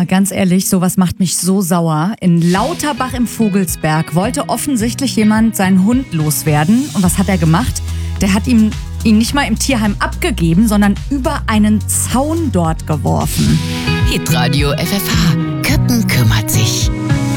Mal ganz ehrlich, sowas macht mich so sauer. In Lauterbach im Vogelsberg wollte offensichtlich jemand seinen Hund loswerden. Und was hat er gemacht? Der hat ihn nicht mal im Tierheim abgegeben, sondern über einen Zaun dort geworfen. Hitradio FFH. Köppen kümmert sich.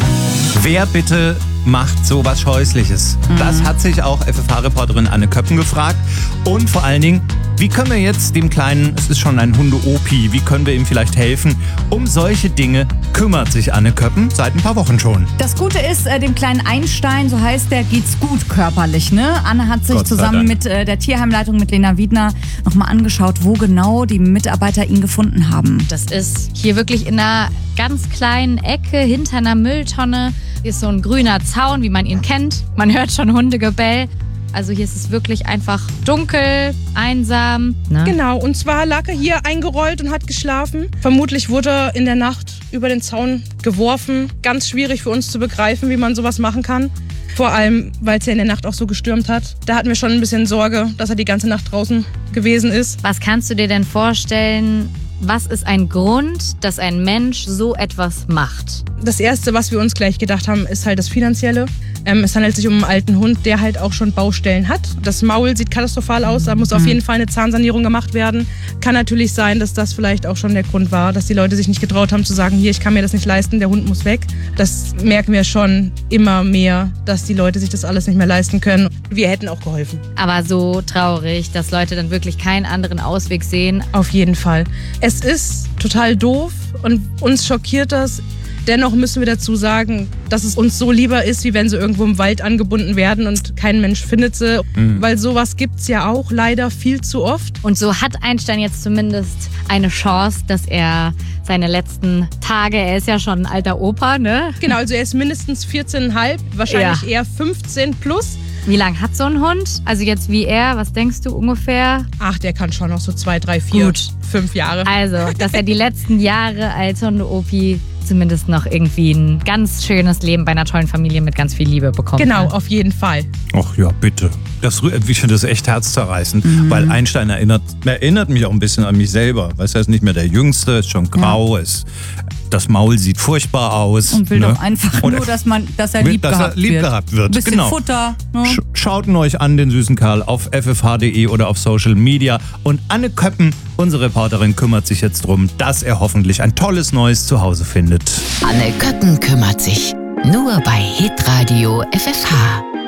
Wer bitte macht sowas Scheußliches? Das hat sich auch FFH-Reporterin Anne Köppen gefragt. Und vor allen Dingen, wie können wir jetzt dem Kleinen, es ist schon ein Hunde-Opi, wie können wir ihm vielleicht helfen? Um solche Dinge kümmert sich Anne Köppen seit ein paar Wochen schon. Das Gute ist, dem kleinen Einstein, so heißt der, geht's gut körperlich, ne? Anne hat sich zusammen mit der Tierheimleitung, mit Lena Wiedner, nochmal angeschaut, wo genau die Mitarbeiter ihn gefunden haben. Das ist hier wirklich in einer ganz kleinen Ecke hinter einer Mülltonne. Hier ist so ein grüner Zaun, wie man ihn kennt. Man hört schon Hundegebell. Also hier ist es wirklich einfach dunkel, einsam. Ne? Genau, und zwar lag er hier eingerollt und hat geschlafen. Vermutlich wurde er in der Nacht über den Zaun geworfen. Ganz schwierig für uns zu begreifen, wie man sowas machen kann. Vor allem, weil es ja in der Nacht auch so gestürmt hat. Da hatten wir schon ein bisschen Sorge, dass er die ganze Nacht draußen gewesen ist. Was kannst du dir denn vorstellen? Was ist ein Grund, dass ein Mensch so etwas macht? Das Erste, was wir uns gleich gedacht haben, ist halt das Finanzielle. Es handelt sich um einen alten Hund, der halt auch schon Baustellen hat. Das Maul sieht katastrophal aus, da muss auf jeden Fall eine Zahnsanierung gemacht werden. Kann natürlich sein, dass das vielleicht auch schon der Grund war, dass die Leute sich nicht getraut haben zu sagen, hier, ich kann mir das nicht leisten, der Hund muss weg. Das merken wir schon immer mehr, dass die Leute sich das alles nicht mehr leisten können. Wir hätten auch geholfen. Aber so traurig, dass Leute dann wirklich keinen anderen Ausweg sehen. Auf jeden Fall. Es ist total doof und uns schockiert das. Dennoch müssen wir dazu sagen, dass es uns so lieber ist, wie wenn sie irgendwo im Wald angebunden werden und kein Mensch findet sie. Weil sowas gibt's ja auch leider viel zu oft. Und so hat Einstein jetzt zumindest eine Chance, dass er seine letzten Tage, er ist ja schon ein alter Opa, ne? Genau, also er ist mindestens 14,5, wahrscheinlich eher 15 plus. Wie lang hat so ein Hund? Also jetzt wie er, was denkst du ungefähr? Ach, der kann schon noch so 2, 3, 4, 5 Jahre. Also, dass er die letzten Jahre als Hunde-Opi zumindest noch irgendwie ein ganz schönes Leben bei einer tollen Familie mit ganz viel Liebe bekommt. Genau, auf jeden Fall. Ach ja, bitte. Ich finde das echt herzzerreißend, weil Einstein erinnert mich auch ein bisschen an mich selber. Weißt du, er ist nicht mehr der Jüngste, ist schon grau, das Maul sieht furchtbar aus. Und will doch einfach nur, dass er lieb gehabt wird. Ein bisschen Futter. Ne? Schaut ihn euch an, den süßen Kerl, auf ffh.de oder auf Social Media. Und Anne Köppen, unsere Reporterin, kümmert sich jetzt darum, dass er hoffentlich ein tolles neues Zuhause findet. Anne Köppen kümmert sich. Nur bei Hitradio FFH.